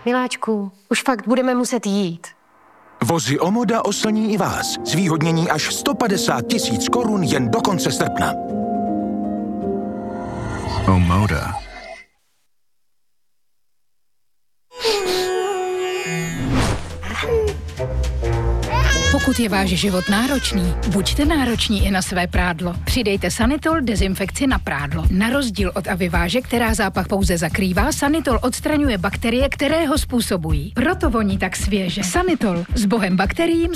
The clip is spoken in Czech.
Miláčku, už fakt budeme muset jít. Vozy Omoda oslní i vás. Zvýhodnění až 150 000 korun jen do konce srpna. Omoda. Pokud je váš život náročný, buďte nároční i na své prádlo. Přidejte Sanitol dezinfekci na prádlo. Na rozdíl od Aviváže, která zápach pouze zakrývá, Sanitol odstraňuje bakterie, které ho způsobují. Proto voní tak svěže. Sanitol s bohem bakteriím